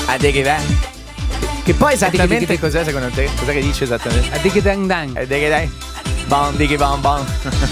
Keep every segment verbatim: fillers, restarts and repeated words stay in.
A dighi bang. Che poi esattamente cos'è secondo te? Cos'è che dice esattamente? A dighi dang dang. A dighi dang. Bon dighi bon bon.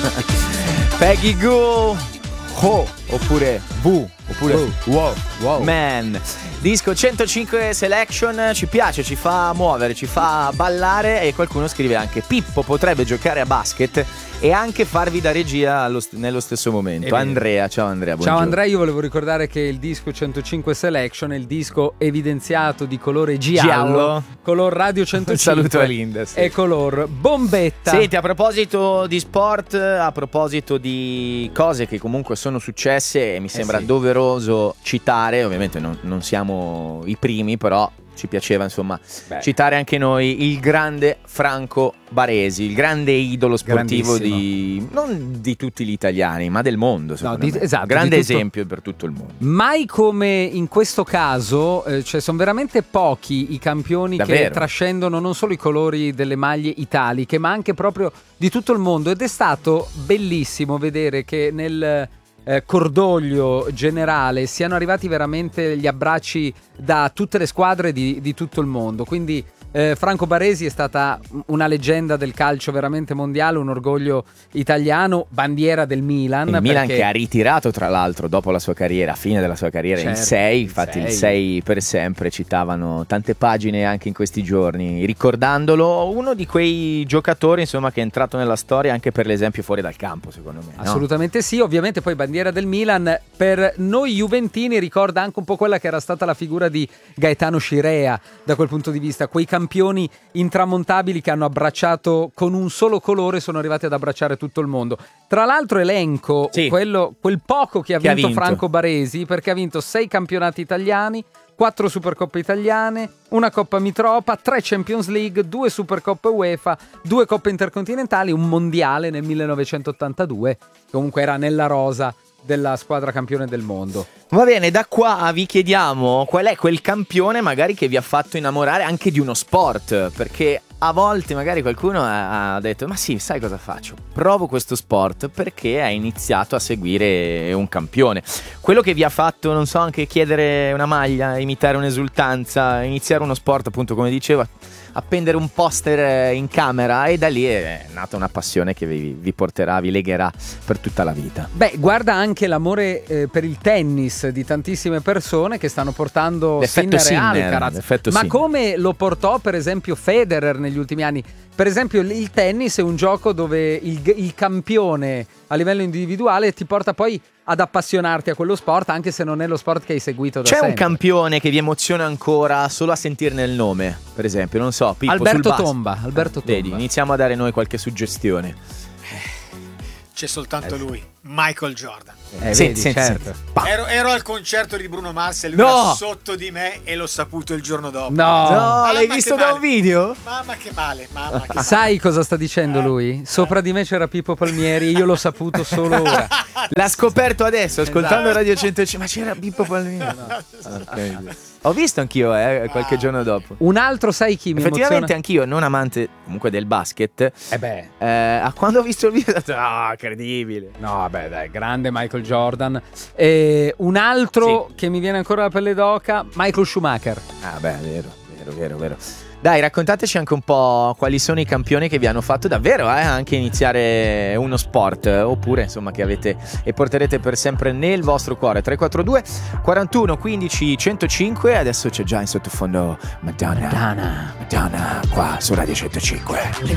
Peggy Goo. Ho. Oppure V. Oppure Oh. Wow. Wow. Man. Disco centocinque Selection, ci piace, ci fa muovere, ci fa ballare. E qualcuno scrive anche: Pippo potrebbe giocare a basket e anche farvi da regia allo st- nello stesso momento. Andrea, ciao Andrea, buongiorno. Ciao Andrea, io volevo ricordare che il disco centocinque Selection è il disco evidenziato di colore giallo, Giallo. color Radio centocinque. Saluto a Linda, sì. E color bombetta. Senti, a proposito di sport, a proposito di cose che comunque sono successe, mi sembra sì. doveroso citare, ovviamente non, non siamo i primi, però ci piaceva insomma Beh. citare anche noi il grande Franco Baresi, il grande idolo sportivo di non di tutti gli italiani, ma del mondo, secondo di- me. esatto, grande di tutto- esempio per tutto il mondo. Mai come in questo caso, eh, cioè sono veramente pochi i campioni che Davvero? trascendono non solo i colori delle maglie italiche, ma anche proprio di tutto il mondo. Ed è stato bellissimo vedere che nel eh, cordoglio generale siano arrivati veramente gli abbracci da tutte le squadre di, di tutto il mondo. Quindi eh, Franco Baresi è stata una leggenda del calcio veramente mondiale, un orgoglio italiano, bandiera del Milan. Il Milan perché- che ha ritirato tra l'altro dopo la sua carriera, a fine della sua carriera, Certo, il sei, il infatti il sei. sei per sempre, citavano tante pagine anche in questi giorni, ricordandolo uno di quei giocatori insomma che è entrato nella storia anche per l'esempio fuori dal campo, secondo me. No? Assolutamente sì, ovviamente poi bandiera del Milan per noi juventini ricorda anche un po' quella che era stata la figura di Gaetano Scirea da quel punto di vista, quei campioni intramontabili che hanno abbracciato con un solo colore, sono arrivati ad abbracciare tutto il mondo. Tra l'altro elenco Sì. quello, quel poco che ha, Che ha vinto vinto. Franco Baresi, perché ha vinto sei campionati italiani, quattro Supercoppe italiane, una Coppa Mitropa, tre Champions League, due Supercoppe UEFA, due Coppe Intercontinentali, un Mondiale nel millenovecentottantadue, comunque era nella rosa della squadra campione del mondo. Va bene, da qua vi chiediamo qual è quel campione magari che vi ha fatto innamorare anche di uno sport, perché a volte magari qualcuno ha ha detto ma sì, sai cosa faccio? Provo questo sport perché ha iniziato a seguire un campione. Quello che vi ha fatto, non so, anche chiedere una maglia, imitare un'esultanza, iniziare uno sport, appunto come diceva, appendere un poster in camera, e da lì è nata una passione che vi, vi porterà, vi legherà per tutta la vita. Beh, guarda anche l'amore eh, per il tennis di tantissime persone che stanno portando L'effetto Sinner e Sinner, Alcaraz. l'effetto Ma Sinner. come lo portò per esempio Federer negli ultimi anni? Per esempio il- il tennis è un gioco dove il, il campione a livello individuale ti porta poi ad appassionarti a quello sport, anche se non è lo sport che hai seguito da C'è sempre. un campione che vi emoziona ancora solo a sentirne il nome, per esempio, non so, Pippo, Alberto sul bas- Tomba, Alberto Tomba. Vedi, iniziamo a dare noi qualche suggestione. C'è soltanto lui, Michael Jordan. Eh, Sì, vedi, sì, certo. sì. Pa- Ero, ero al concerto di Bruno Mars e lui No! era sotto di me e l'ho saputo il giorno dopo. No. No, Mamma, l'hai che visto da un male. video? Mamma che male, mamma che male. Sai cosa sta dicendo lui? Sopra di me c'era Pippo Palmieri, io l'ho saputo solo ora. L'ha scoperto adesso, ascoltando Esatto. Radio centocinque. Ma c'era Pippo Palmieri? No. Ho visto anch'io, eh, qualche giorno dopo. Un altro, sai chi mi Effettivamente emoziona? anch'io, non amante comunque del basket, Eh beh, eh, a quando ho visto il video ho detto, ah, incredibile. no, vabbè, dai, grande Michael Jordan. E un altro Sì. che mi viene ancora la pelle d'oca, Michael Schumacher. Ah beh, vero, vero, vero, vero. Dai, raccontateci anche un po' quali sono i campioni che vi hanno fatto davvero eh, anche iniziare uno sport, oppure insomma che avete e porterete per sempre nel vostro cuore. Tre quattro due quarantuno quindici centocinque. Adesso c'è già in sottofondo Madonna Madonna. Madonna qua su Radio centocinque.